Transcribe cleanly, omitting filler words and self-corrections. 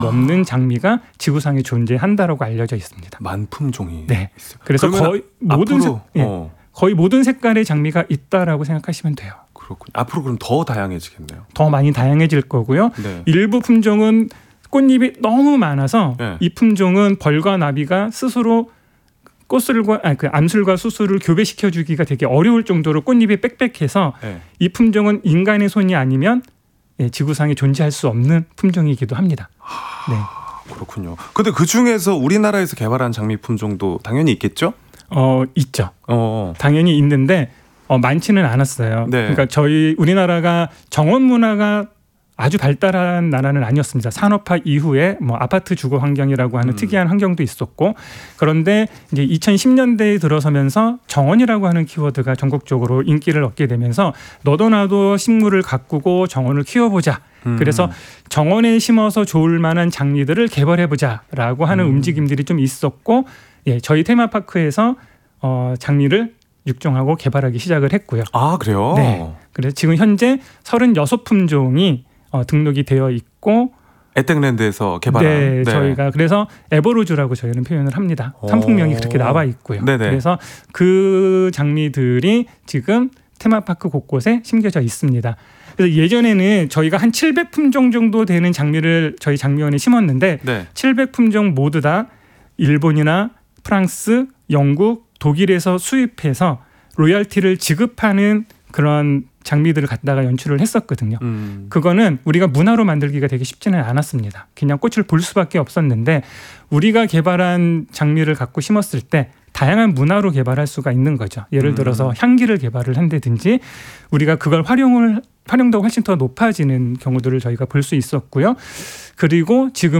넘는 장미가 지구상에 존재한다라고 알려져 있습니다. 만품종이 네. 있어요. 그래서 거의 모든 거의 모든 색깔의 장미가 있다라고 생각하시면 돼요. 그렇군요. 앞으로 그럼 더 다양해지겠네요. 더 많이 다양해질 거고요. 네. 일부 품종은 꽃잎이 너무 많아서 네. 이 품종은 벌과 나비가 스스로 암술과 수술을 교배시켜 주기가 되게 어려울 정도로 꽃잎이 빽빽해서 네. 이 품종은 인간의 손이 아니면 지구상에 존재할 수 없는 품종이기도 합니다. 네. 그렇군요. 근데 그 중에서 우리나라에서 개발한 장미 품종도 당연히 있겠죠? 있죠. 당연히 있는데 많지는 않았어요. 네. 그러니까 우리나라가 정원 문화가 아주 발달한 나라는 아니었습니다. 산업화 이후에 아파트 주거 환경이라고 하는 특이한 환경도 있었고, 그런데 이제 2010년대에 들어서면서 정원이라고 하는 키워드가 전국적으로 인기를 얻게 되면서 너도 나도 식물을 가꾸고 정원을 키워보자. 그래서 정원에 심어서 좋을 만한 장미들을 개발해보자라고 하는 움직임들이 좀 있었고, 저희 테마파크에서 장미를 육종하고 개발하기 시작을 했고요. 아, 그래요? 네. 그래서 지금 현재 36품종이 등록이 되어 있고, 에땡랜드에서 개발한. 네, 저희가 그래서 에버로즈라고 저희는 표현을 합니다. 상품명이 그렇게 나와 있고요. 네네. 그래서 그 장미들이 지금 테마파크 곳곳에 심겨져 있습니다. 그래서 예전에는 저희가 한 700품종 정도 되는 장미를 저희 장미원에 심었는데, 네. 700품종 모두 다 일본이나 프랑스, 영국, 독일에서 수입해서 로열티를 지급하는 그런 장미들을 갖다가 연출을 했었거든요. 그거는 우리가 문화로 만들기가 되게 쉽지는 않았습니다. 그냥 꽃을 볼 수밖에 없었는데, 우리가 개발한 장미를 갖고 심었을 때 다양한 문화로 개발할 수가 있는 거죠. 예를 들어서 향기를 개발을 한다든지, 우리가 그걸 활용도가 훨씬 더 높아지는 경우들을 저희가 볼 수 있었고요. 그리고 지금